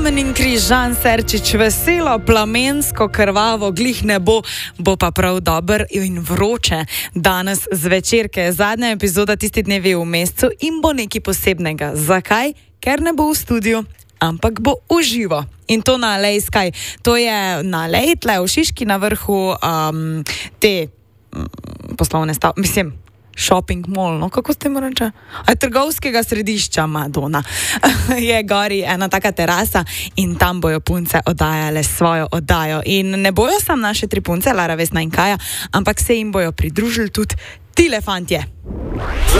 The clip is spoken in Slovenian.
Kamen in Križan Serčič, veselo, plamensko, krvavo, glih ne bo pa prav dober in vroče. Danes zvečer, ker je zadnja epizoda tisti dnevi v mesecu in bo nekaj posebnega. Zakaj? Ker ne bo v studiu, ampak bo v živo. In to na Alej Sky. To je na Alej, tle v Šiški na vrhu te poslovne stavbe, mislim, shopping mall, no, kako ste mu reče? Trgovskega središča Madona. Je gori ena taka terasa in tam bojo punce oddajale svojo oddajo. In ne bojo sam naše tri punce, Lara, Vesna in Kaja, ampak se jim bojo pridružili tudi tile fantje. Za